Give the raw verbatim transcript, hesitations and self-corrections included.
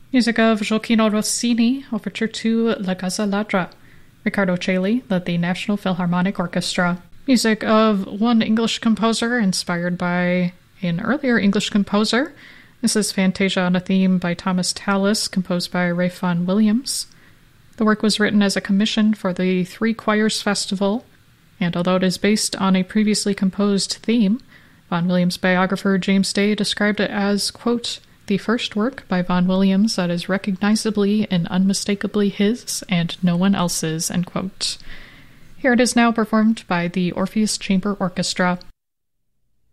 Music of Gioacchino Rossini, Overture to La Gazza Ladra. Riccardo Chailly led the National Philharmonic Orchestra. Music of one English composer inspired by an earlier English composer. This is Fantasia on a Theme by Thomas Tallis, composed by Ralph Vaughan Williams. The work was written as a commission for the Three Choirs Festival, and although it is based on a previously composed theme, Vaughan Williams' biographer James Day described it as, quote, the first work by Vaughan Williams that is recognizably and unmistakably his and no one else's, end quote. Here it is now performed by the Orpheus Chamber Orchestra.